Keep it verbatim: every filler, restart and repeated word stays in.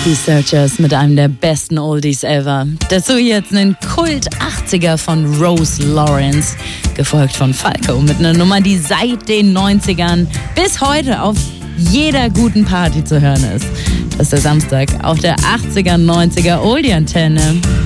Die Searchers mit einem der besten Oldies ever. Dazu jetzt einen Kult achtziger von Rose Lawrence, gefolgt von Falco mit einer Nummer, die seit den neunzigern bis heute auf jeder guten Party zu hören ist. Das ist der Samstag auf der achtziger, neunziger Oldie-Antenne.